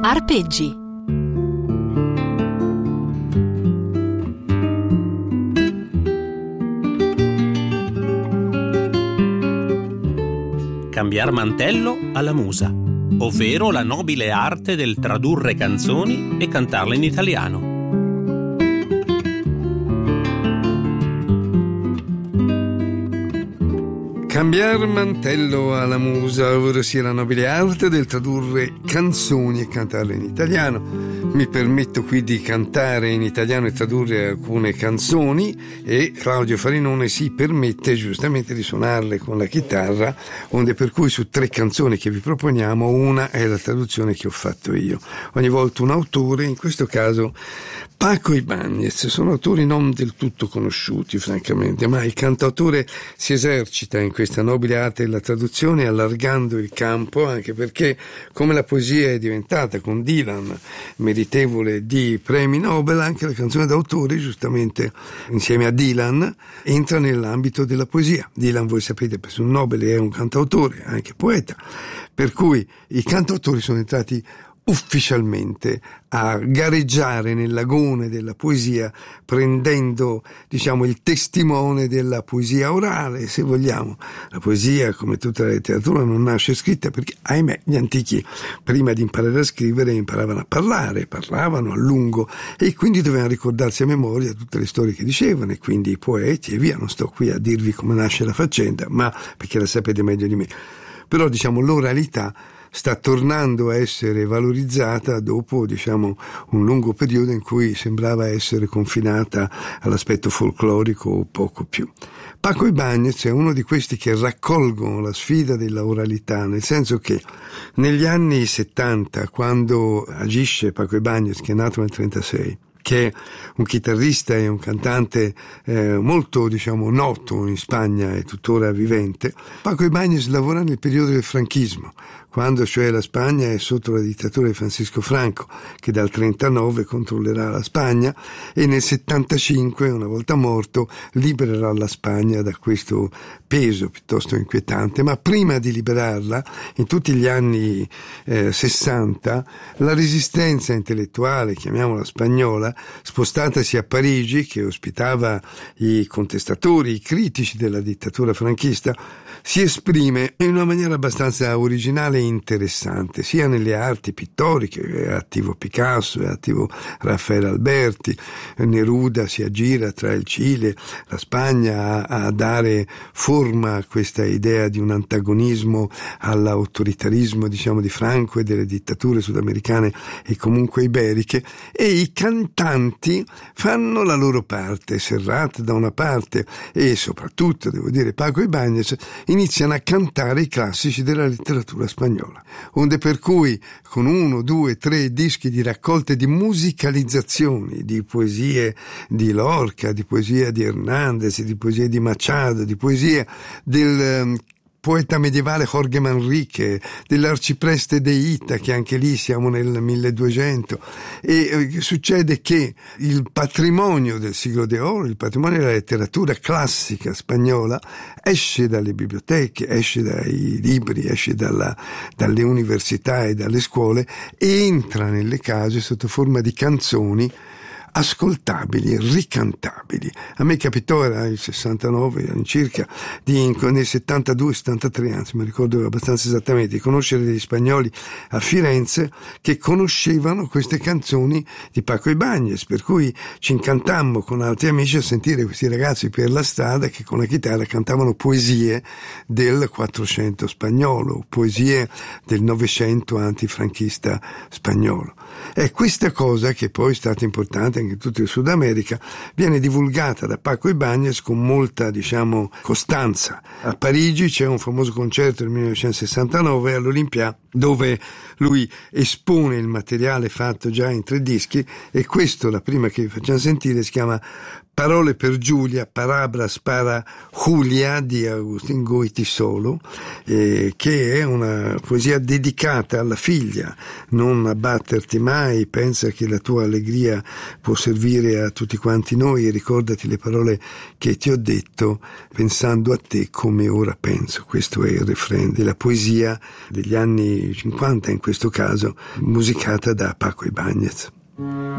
Arpeggi. Cambiar mantello alla musa, ovvero la nobile arte del tradurre canzoni e cantarle in italiano. Cambiar mantello alla musa, ovvero sia la nobile arte del tradurre canzoni e cantarle in italiano. Mi permetto qui di cantare in italiano e tradurre alcune canzoni e Claudio Farinone si permette giustamente di suonarle con la chitarra, onde per cui su 3 canzoni che vi proponiamo, una è la traduzione che ho fatto io. Ogni volta un autore, in questo caso Paco Ibáñez. Sono autori non del tutto conosciuti francamente, ma il cantautore si esercita in questa nobile arte della traduzione allargando il campo, anche perché come la poesia è diventata con Dylan meritevole di premi Nobel, anche la canzone d'autore giustamente insieme a Dylan entra nell'ambito della poesia. Dylan, voi sapete, per un Nobel è un cantautore, anche poeta, per cui i cantautori sono entrati ufficialmente a gareggiare nell'agone della poesia, prendendo, diciamo, il testimone della poesia orale, se vogliamo. La poesia, come tutta la letteratura, non nasce scritta perché, ahimè, gli antichi, prima di imparare a scrivere, imparavano a parlare, parlavano a lungo e quindi dovevano ricordarsi a memoria tutte le storie che dicevano, e quindi i poeti e via. Non sto qui a dirvi come nasce la faccenda, ma perché la sapete meglio di me. Però, diciamo, l'oralità sta tornando a essere valorizzata dopo, diciamo, un lungo periodo in cui sembrava essere confinata all'aspetto folclorico o poco più. Paco Ibáñez è uno di questi che raccolgono la sfida della oralità, nel senso che negli anni 70, quando agisce Paco Ibáñez, che è nato nel 1936, che è un chitarrista e un cantante molto, diciamo, noto in Spagna e tuttora vivente, Paco Ibáñez lavora nel periodo del franchismo, quando cioè la Spagna è sotto la dittatura di Francisco Franco, che dal 39 controllerà la Spagna, e nel 75, una volta morto, libererà la Spagna da questo peso piuttosto inquietante. Ma prima di liberarla, in tutti gli anni 60, la resistenza intellettuale, chiamiamola spagnola, spostatasi a Parigi, che ospitava i contestatori, i critici della dittatura franchista, si esprime in una maniera abbastanza originale e interessante, sia nelle arti pittoriche, è attivo Picasso, è attivo Raffaele Alberti, Neruda si aggira tra il Cile, la Spagna a dare forma a questa idea di un antagonismo all'autoritarismo, diciamo, di Franco e delle dittature sudamericane e comunque iberiche, e i cantanti fanno la loro parte. Serrat da una parte e soprattutto, devo dire, Paco Ibáñez iniziano a cantare i classici della letteratura spagnola, onde per cui con 1, 2, 3 dischi di raccolte di musicalizzazioni di poesie di Lorca, di poesia di Hernández, di poesie di Machado, di poesie del poeta medievale Jorge Manrique, dell'arcipreste de Hita, che anche lì siamo nel 1200, e succede che il patrimonio del siglo d'oro, il patrimonio della letteratura classica spagnola, esce dalle biblioteche, esce dai libri, esce dalle università e dalle scuole, e entra nelle case sotto forma di canzoni ascoltabili, ricantabili. A me capitò, era il 69 all'incirca, nel 72-73, anzi mi ricordo abbastanza esattamente, di conoscere degli spagnoli a Firenze che conoscevano queste canzoni di Paco Ibáñez, per cui ci incantammo con altri amici a sentire questi ragazzi per la strada che con la chitarra cantavano poesie del Quattrocento spagnolo, poesie del Novecento antifranchista spagnolo. È questa cosa che poi è stata importante in tutto il Sud America, viene divulgata da Paco Ibáñez con molta, diciamo, costanza. A Parigi c'è un famoso concerto del 1969 all'Olympia, dove lui espone il materiale fatto già in 3 dischi, e questo, la prima che vi facciamo sentire, si chiama Parole per Giulia, Parabras para Julia di Agustín Goytisolo, che è una poesia dedicata alla figlia. Non abbatterti mai, pensa che la tua allegria può servire a tutti quanti noi, e ricordati le parole che ti ho detto pensando a te come ora penso. Questo è il refrain della poesia degli anni anni 50 in questo caso, musicata da Paco Ibáñez.